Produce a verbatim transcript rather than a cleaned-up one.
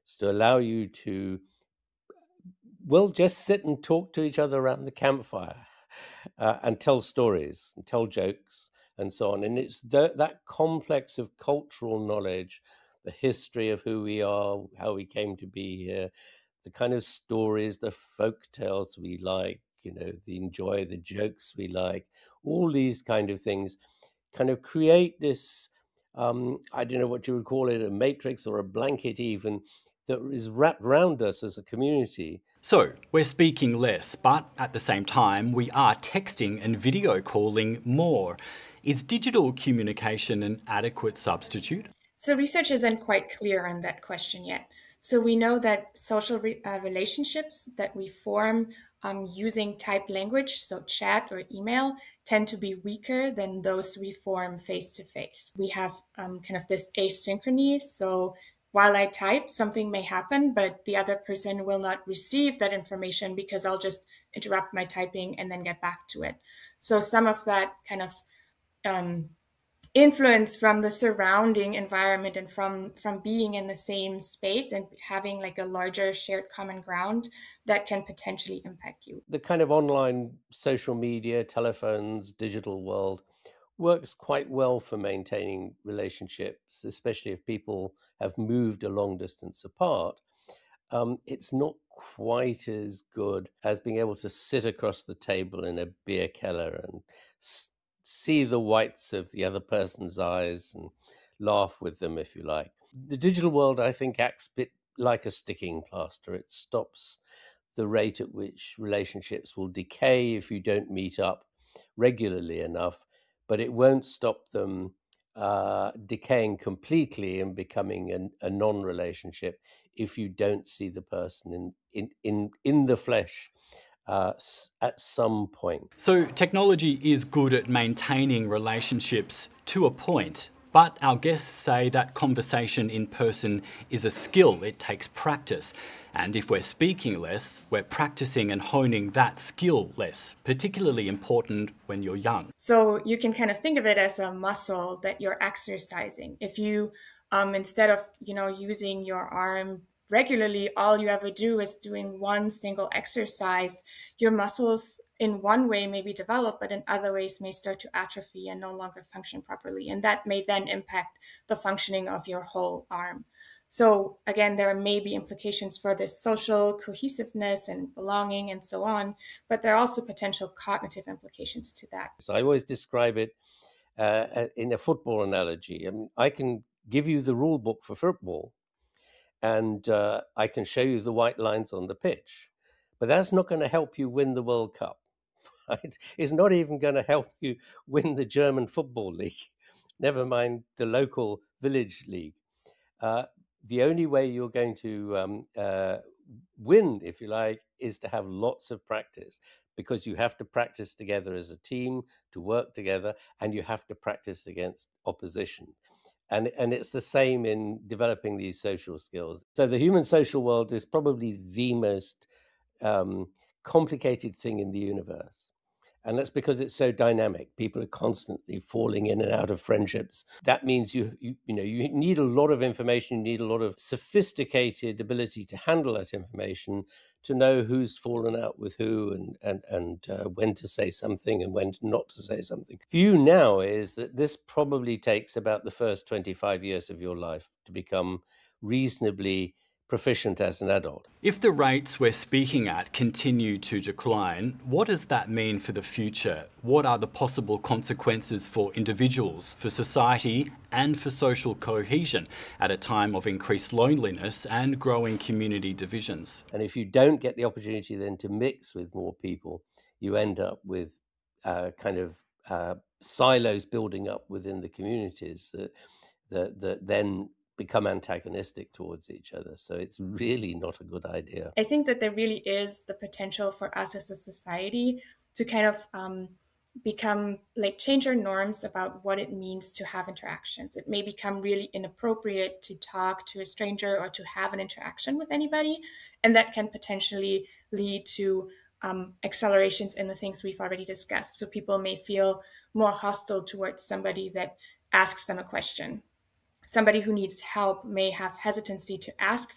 is to allow you to, well, just sit and talk to each other around the campfire uh, and tell stories and tell jokes and so on. And it's the, that complex of cultural knowledge, the history of who we are, how we came to be here, the kind of stories, the folk tales we like, you know, the enjoy, the jokes we like, all these kind of things kind of create this, um, I don't know what you would call it, a matrix or a blanket even, that is wrapped around us as a community. So, we're speaking less, but at the same time, we are texting and video calling more. Is digital communication an adequate substitute? So research isn't quite clear on that question yet. So we know that social re- uh, relationships that we form um, using typed language, so chat or email, tend to be weaker than those we form face to face. We have um, kind of this asynchrony. So while I type, something may happen, but the other person will not receive that information because I'll just interrupt my typing and then get back to it. So some of that kind of um, influence from the surrounding environment and from from being in the same space and having like a larger shared common ground that can potentially impact you. The kind of online social media, telephones, digital world works quite well for maintaining relationships, especially if people have moved a long distance apart. Um, it's not quite as good as being able to sit across the table in a beer keller and s- see the whites of the other person's eyes and laugh with them, if you like. The digital world, I think, acts a bit like a sticking plaster. It stops the rate at which relationships will decay if you don't meet up regularly enough, but it won't stop them uh, decaying completely and becoming an, a non-relationship if you don't see the person in in in, in the flesh uh, s- at some point. So, technology is good at maintaining relationships to a point, but our guests say that conversation in person is a skill, it takes practice. And if we're speaking less, we're practicing and honing that skill less, particularly important when you're young. So you can kind of think of it as a muscle that you're exercising. If you, um, instead of, you know, using your arm regularly, all you ever do is doing one single exercise, your muscles in one way may be developed, but in other ways may start to atrophy and no longer function properly. And that may then impact the functioning of your whole arm. So again, there may be implications for this social cohesiveness and belonging and so on, but there are also potential cognitive implications to that. So I always describe it uh, uh, in a football analogy. I mean, I can give you the rule book for football, and uh, I can show you the white lines on the pitch, but that's not going to help you win the World Cup. Right? It's not even going to help you win the German Football League, never mind the local village league. Uh, the only way you're going to um, uh, win, if you like, is to have lots of practice, because you have to practice together as a team to work together, and you have to practice against opposition. And, and it's the same in developing these social skills. So the human social world is probably the most um, complicated thing in the universe. And that's because it's so dynamic. People are constantly falling in and out of friendships. That means you, you, you know, you need a lot of information. You need a lot of sophisticated ability to handle that information, to know who's fallen out with who, and and and uh, when to say something and when not to say something. View now is that this probably takes about the first twenty-five years of your life to become reasonably proficient as an adult. If the rates we're speaking at continue to decline, what does that mean for the future? What are the possible consequences for individuals, for society, and for social cohesion at a time of increased loneliness and growing community divisions? And if you don't get the opportunity then to mix with more people, you end up with uh, kind of uh, silos building up within the communities that, that, that then become antagonistic towards each other. So it's really not a good idea. I think that there really is the potential for us as a society to kind of um, become like change our norms about what it means to have interactions. It may become really inappropriate to talk to a stranger or to have an interaction with anybody. And that can potentially lead to um, accelerations in the things we've already discussed. So people may feel more hostile towards somebody that asks them a question. Somebody who needs help may have hesitancy to ask